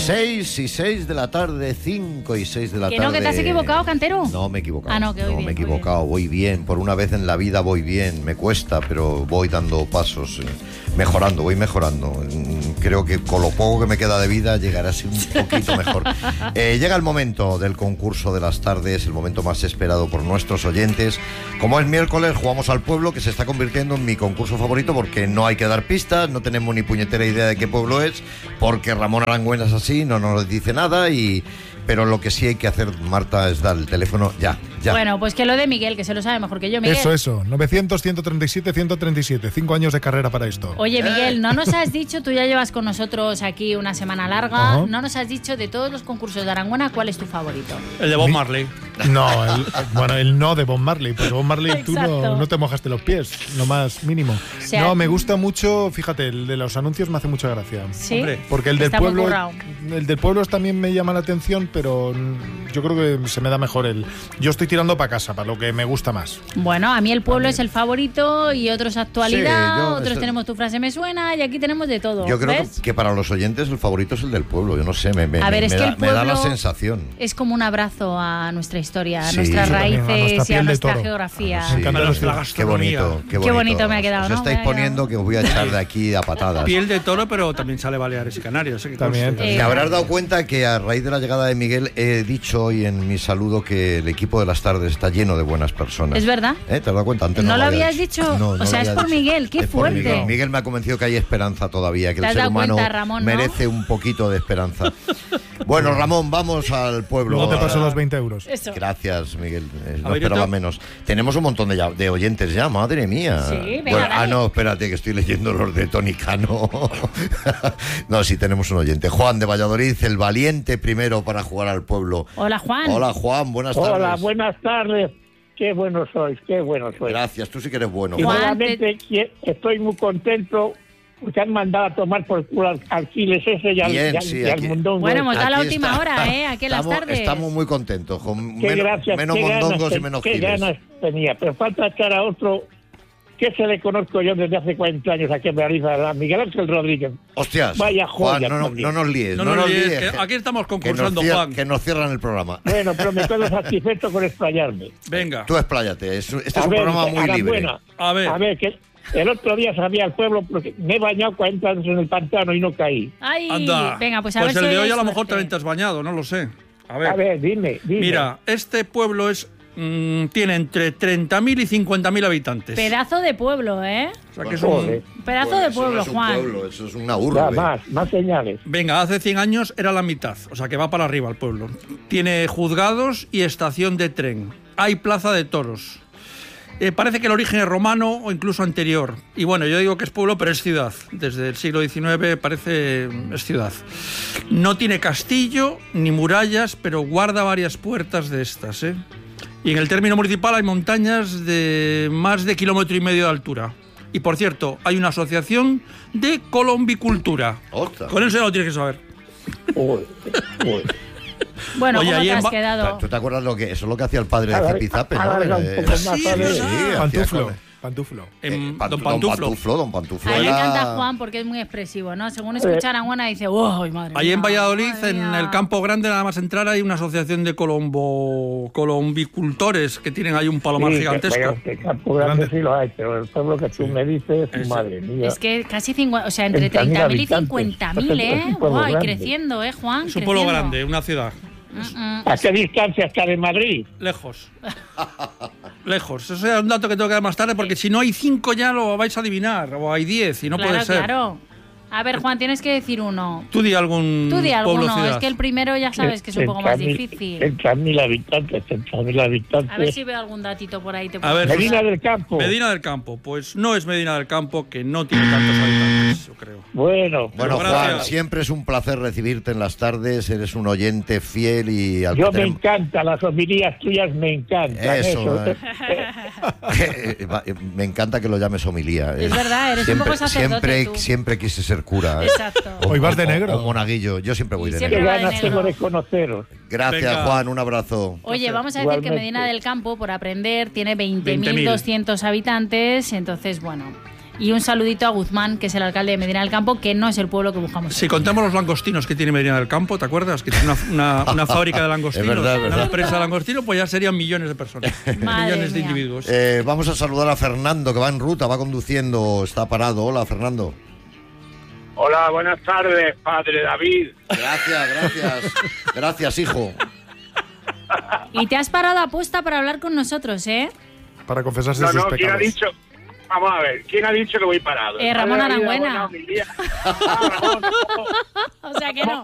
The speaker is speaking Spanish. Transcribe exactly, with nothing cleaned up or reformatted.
seis y seis de la tarde, cinco y seis de la ¿Que tarde. no, que te has equivocado, Cantero? No, me he equivocado. Ah, no, que voy no bien, me he voy equivocado, bien. voy bien. Por una vez en la vida voy bien. Me cuesta, pero voy dando pasos, eh, mejorando, voy mejorando. Mm, Creo que con lo poco que me queda de vida llegaré así un poquito mejor. Eh, llega el momento del concurso de las tardes, el momento más esperado por nuestros oyentes. Como es miércoles, jugamos al pueblo, que se está convirtiendo en mi concurso favorito porque no hay que dar pistas, no tenemos ni puñetera idea de qué pueblo es, porque Ramón Arangüena es así, no nos dice nada y... Pero lo que sí hay que hacer, Marta, es dar el teléfono ya, ya. Bueno, pues que lo de Miguel, que se lo sabe mejor que yo, Miguel. Eso, eso. novecientos, ciento treinta y siete, ciento treinta y siete. Cinco años de carrera para esto. Oye, Miguel, no nos has dicho, tú ya llevas con nosotros aquí una semana larga, Ajá. no nos has dicho de todos los concursos de Arangüena, ¿cuál es tu favorito? El de Bob Mi- Marley. No, el, bueno, el no de Bob Marley, porque Bob Marley tú Exacto. no, no te mojaste los pies, lo más mínimo. O sea, no, me gusta mucho, fíjate, el de los anuncios me hace mucha gracia. ¿Sí? Hombre, Porque el del Está muy pueblo, currado. el del pueblo también me llama la atención, pero mm, yo creo que se me da mejor el. Yo estoy tirando para casa, para lo que me gusta más. Bueno, a mí el pueblo es el favorito y otros actualidad, Sí, yo- otros eso- tenemos tu frase me suena y aquí tenemos de todo. Yo creo ¿ves? que, que para los oyentes el favorito es el del pueblo, yo no sé, me, me, A ver, me es que da, el me da la pueblo sensación. Es como un abrazo a nuestra historia, a Sí, nuestras sí, también, a raíces nuestra y a piel de nuestra toro. geografía. Me encanta A los- la Qué gastronomía. bonito, qué bonito. Qué bonito me ha quedado, Os ¿no? estáis Me ha quedado. poniendo que os voy a echar de aquí a patadas. Piel de toro, pero también sale Baleares y Canarias. ¿eh? Que También, conste. también. Te habrás dado cuenta que a raíz de la llegada de Miguel he dicho hoy en mi saludo que el equipo de las tardes está lleno de buenas personas. ¿Es verdad? ¿Eh? ¿Te has dado cuenta? Antes ¿No no, lo había habías dicho? No, O no sea, lo es había por dicho. Miguel, qué Es por fuerte. Miguel. Miguel me ha convencido que hay esperanza todavía, que ¿Te el has ser dado humano cuenta, Ramón, no? merece un poquito de esperanza. Bueno, Ramón, vamos al pueblo. Luego te paso los veinte euros. Eso. Gracias, Miguel. Eh, no A ver, yo esperaba te- menos. Tenemos un montón de, ya- de oyentes ya, madre mía. Sí, venga, Bueno, ah, dale. no, espérate, que estoy leyendo los de Tony Cano. No, sí, tenemos un oyente. Juan de Valladolid, el valiente primero para jugar al pueblo. Hola, Juan. Hola, Juan, buenas tardes. Hola, buenas tardes. Qué buenos sois, qué buenos sois. Gracias, tú sí que eres bueno. Y Juan, nuevamente qui- estoy muy contento porque han mandado a tomar por culo al Alquiles ese y al, Bien, y al- sí, y al aquí- Mondongo. Bueno, hemos dado la Aquí última está. hora, ¿eh? Aquí en las estamos, tardes. estamos muy contentos, con Qué menos, gracias, menos qué mondongos ganas, y menos qué giles. ganas tenía. Pero falta echar a otro que se le conozco yo desde hace cuarenta años aquí en Realiza, a Miguel Ángel Rodríguez. Hostias, Vaya Juan, joya no, no, también. no nos líes, No no, nos nos líes, líes. que aquí estamos que nos concursando, cier- Juan. Que nos cierran el programa. Bueno, pero me quedo satisfecho con explayarme. Venga. Tú expláyate, es, este A es un ver, programa muy libre. Arangüena, A ver. A ver, que el otro día salí al pueblo porque me he bañado cuarenta años en el pantano y no caí. Ay, Anda. venga, pues a pues ver el si de hoy hay a lo mejor suerte. también te has bañado, no lo sé. A ver. A ver, dime, dime. Mira, este pueblo es mm, tiene entre treinta mil y cincuenta mil habitantes. Pedazo de pueblo, ¿eh? O sea que es un- Joder. Pedazo Pues de eso pueblo, no es un Juan. pueblo, eso es una Ya, urbe. más, más señales. Venga, hace cien años era la mitad, o sea que va para arriba el pueblo. Tiene juzgados y estación de tren. Hay plaza de toros. Eh, parece que el origen es romano o incluso anterior. Y bueno, yo digo que es pueblo, pero es ciudad. Desde el siglo diecinueve parece mm, es ciudad. No tiene castillo ni murallas, pero guarda varias puertas de estas, ¿eh? Y en el término municipal hay montañas de más de kilómetro y medio de altura. Y por cierto, hay una asociación de colombicultura. Ostras. Con eso ya lo tienes que saber. Uy, uy. Bueno, Oye, ¿cómo ahí te en has Ba- quedado? ¿Tú te acuerdas lo que eso es lo que hacía el padre de Alar- Zipizape, ¿no? alarga un Eh, poco más, sí, ¿sabes? sí, hacía Pantuflo, con- pantuflo. En Eh, Pantu- Don Pantuflo. Pantuflo, Don Pantuflo A mí me era- encanta Juan porque es muy expresivo, ¿no? Según escucha a Arangüena dice, ¡uy, madre Ahí mía, en Valladolid, madre en mía". el Campo Grande, nada más entrar, hay una asociación de colombo, colombicultores que tienen ahí un palomar Sí, gigantesco. Que, que Campo Grande sí lo hay, pero el pueblo que tú me dices, Ese. madre mía. Es que casi cincuenta, o sea, entre treinta mil treinta mil y habitantes. cincuenta Es mil, un ¿eh? pueblo Guay, grande. creciendo, ¿eh, Juan? Es un pueblo Creciendo. grande, una ciudad. Mm, mm. ¿A qué distancia está de Madrid? Lejos. Lejos. Eso es un dato que tengo que dar más tarde, porque si no hay cinco ya lo vais a adivinar, o hay diez, y no claro, puede ser. claro. A ver, Juan, tienes que decir uno. Tú di algún Tú di pueblo alguno, ciudad. es que el primero ya sabes que es un poco más difícil. treinta mil habitantes, treinta mil habitantes. A ver si veo algún datito por ahí. Te A puedo ver, pasar. Medina del Campo. Medina del Campo. Pues no es Medina del Campo, que no tiene tantos habitantes, yo creo. Bueno, Bueno, Gracias. Juan, siempre es un placer recibirte en las tardes, eres un oyente fiel y al yo que me tenemos- encanta, las homilías tuyas me encantan. Eso, Eso, eh. Eh, va, eh, me encanta que lo llames homilía. Es verdad, eres un siempre, poco sacerdote Siempre, tú. siempre quise ser cura. eh. Exacto. Hoy vas de negro. O monaguillo, yo siempre voy Y de siempre Qué negro. va de ganas negro. tengo de conoceros. Gracias, Venga. Juan, un abrazo. Oye, vamos a decir que Igualmente. Medina del Campo, por aprender, tiene veinte veinte mil mil. doscientos habitantes, entonces, bueno, Y un saludito a Guzmán, que es el alcalde de Medina del Campo, que no es el pueblo que buscamos. Si contamos los langostinos que tiene Medina del Campo, ¿te acuerdas? Que tiene una, una, una fábrica de langostinos, Es verdad, es una verdad. empresa de langostinos, pues ya serían millones de personas, Madre millones de mía. individuos. Eh, vamos a saludar a Fernando, que va en ruta, va conduciendo, está parado. Hola, Fernando. Hola, buenas tardes, padre David. Gracias, gracias. Gracias, hijo. Y te has parado a posta para hablar con nosotros, ¿eh? Para confesarse No, sus no, ¿quién ha pecados. dicho? Vamos a ver, ¿quién ha dicho que voy parado? Eh, Ramón Padre David, Arangüena. buena homilía. Ah, Ramón, no. O sea que no.